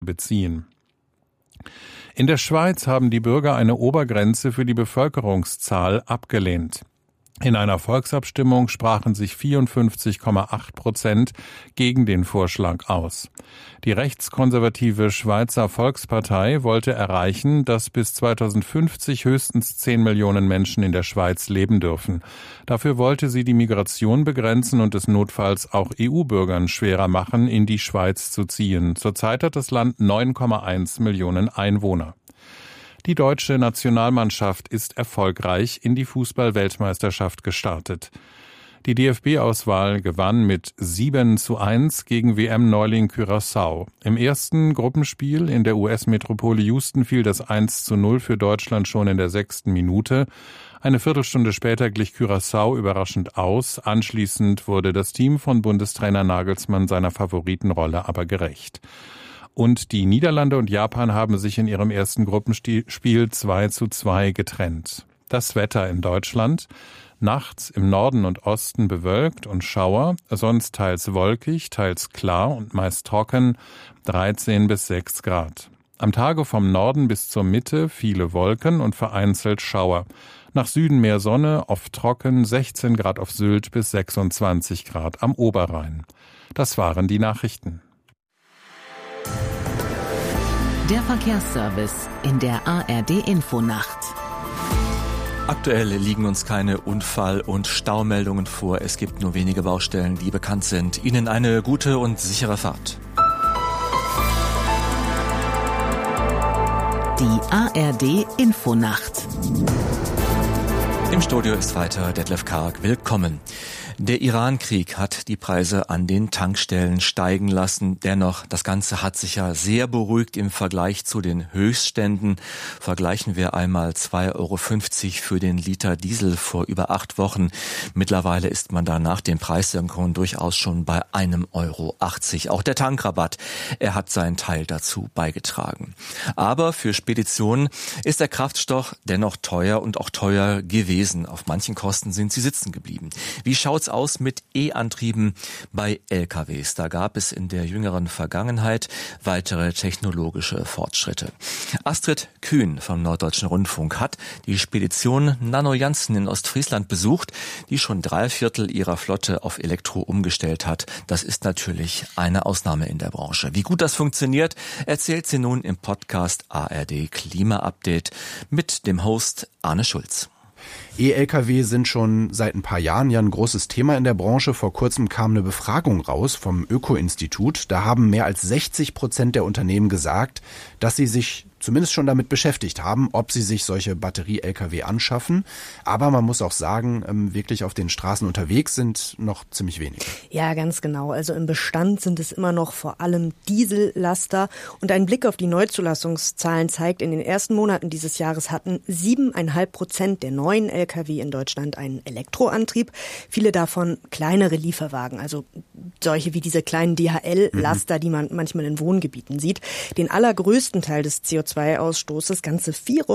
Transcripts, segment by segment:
beziehen. In der Schweiz haben die Bürger eine Obergrenze für die Bevölkerungszahl abgelehnt. In einer Volksabstimmung sprachen sich 54,8% gegen den Vorschlag aus. Die rechtskonservative Schweizer Volkspartei wollte erreichen, dass bis 2050 höchstens 10 Millionen Menschen in der Schweiz leben dürfen. Dafür wollte sie die Migration begrenzen und es notfalls auch EU-Bürgern schwerer machen, in die Schweiz zu ziehen. Zurzeit hat das Land 9,1 Millionen Einwohner. Die deutsche Nationalmannschaft ist erfolgreich in die Fußball-Weltmeisterschaft gestartet. Die DFB-Auswahl gewann mit 7:1 gegen WM-Neuling Curaçao. Im ersten Gruppenspiel in der US-Metropole Houston fiel das 1:0 für Deutschland schon in der 6. Minute. Eine Viertelstunde später glich Curaçao überraschend aus. Anschließend wurde das Team von Bundestrainer Nagelsmann seiner Favoritenrolle aber gerecht. Und die Niederlande und Japan haben sich in ihrem ersten Gruppenspiel 2:2 getrennt. Das Wetter in Deutschland: nachts im Norden und Osten bewölkt und Schauer, sonst teils wolkig, teils klar und meist trocken, 13 bis 6 Grad. Am Tage vom Norden bis zur Mitte viele Wolken und vereinzelt Schauer. Nach Süden mehr Sonne, oft trocken, 16 Grad auf Sylt bis 26 Grad am Oberrhein. Das waren die Nachrichten. Der Verkehrsservice in der ARD-Infonacht. Aktuell liegen uns keine Unfall- und Staumeldungen vor. Es gibt nur wenige Baustellen, die bekannt sind. Ihnen eine gute und sichere Fahrt. Die ARD-Infonacht. Im Studio ist weiter Detlef Karg. Willkommen. Der Iran-Krieg hat die Preise an den Tankstellen steigen lassen. Dennoch, das Ganze hat sich ja sehr beruhigt im Vergleich zu den Höchstständen. Vergleichen wir einmal 2,50 € für den Liter Diesel vor über 8 Wochen. Mittlerweile ist man da nach den Preissenkungen durchaus schon bei 1,80 €. Auch der Tankrabatt, er hat seinen Teil dazu beigetragen. Aber für Speditionen ist der Kraftstoff dennoch teuer und auch teuer gewesen. Auf manchen Kosten sind sie sitzen geblieben. Wie schaut's aus mit E-Antrieben bei LKWs? Da gab es in der jüngeren Vergangenheit weitere technologische Fortschritte. Astrid Kühn vom Norddeutschen Rundfunk hat die Spedition Nano Jansen in Ostfriesland besucht, die schon 3/4 ihrer Flotte auf Elektro umgestellt hat. Das ist natürlich eine Ausnahme in der Branche. Wie gut das funktioniert, erzählt sie nun im Podcast ARD Klima Update mit dem Host Arne Schulz. E-Lkw sind schon seit ein paar Jahren ja ein großes Thema in der Branche. Vor kurzem kam eine Befragung raus vom Öko-Institut. Da haben mehr als 60% der Unternehmen gesagt, dass sie sich zumindest schon damit beschäftigt haben, ob sie sich solche Batterie-Lkw anschaffen. Aber man muss auch sagen, wirklich auf den Straßen unterwegs sind noch ziemlich wenige. Ja, ganz genau. Also im Bestand sind es immer noch vor allem Diesellaster. Und ein Blick auf die Neuzulassungszahlen zeigt, in den ersten Monaten dieses Jahres hatten 7,5% der neuen Lkw in Deutschland einen Elektroantrieb. Viele davon kleinere Lieferwagen, also solche wie diese kleinen DHL-Laster, die man manchmal in Wohngebieten sieht. Den allergrößten Teil des CO2-Ausstoßes, ganze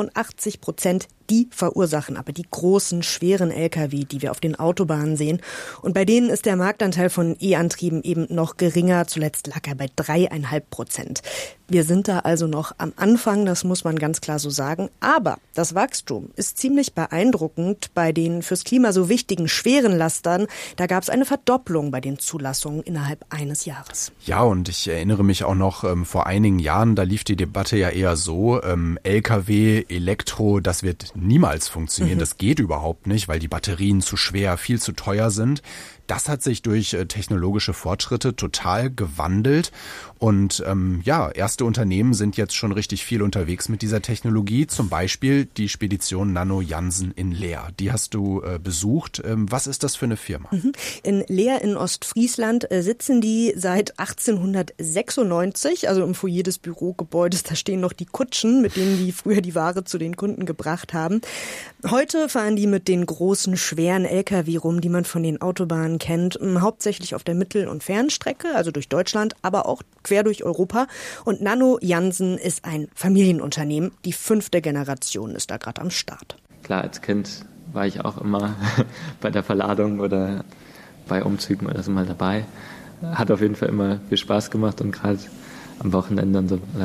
84%, die verursachen aber die großen, schweren Lkw, die wir auf den Autobahnen sehen. Und bei denen ist der Marktanteil von E-Antrieben eben noch geringer. Zuletzt lag er bei 3,5%. Wir sind da also noch am Anfang, das muss man ganz klar so sagen. Aber das Wachstum ist ziemlich beeindruckend. Bei den fürs Klima so wichtigen schweren Lastern, da gab es eine Verdopplung bei den Zulassungen innerhalb eines Jahres. Ja, und ich erinnere mich auch noch vor einigen Jahren, da lief die Debatte ja eher so, Lkw, Elektro, das wird niemals funktionieren. Das geht überhaupt nicht, weil die Batterien zu schwer, viel zu teuer sind. Das hat sich durch technologische Fortschritte total gewandelt. Und erste Unternehmen sind jetzt schon richtig viel unterwegs mit dieser Technologie. Zum Beispiel die Spedition Nano Jansen in Leer. Die hast du besucht. Was ist das für eine Firma? In Leer in Ostfriesland sitzen die seit 1896, also im Foyer des Bürogebäudes. Da stehen noch die Kutschen, mit denen die früher die Ware zu den Kunden gebracht haben. Heute fahren die mit den großen, schweren LKW rum, die man von den Autobahnen kennt, hauptsächlich auf der Mittel- und Fernstrecke, also durch Deutschland, aber auch quer durch Europa. Und Nano Jansen ist ein Familienunternehmen. Die 5. Generation ist da gerade am Start. Klar, als Kind war ich auch immer bei der Verladung oder bei Umzügen oder so mal dabei. Hat auf jeden Fall immer viel Spaß gemacht und gerade am Wochenende und so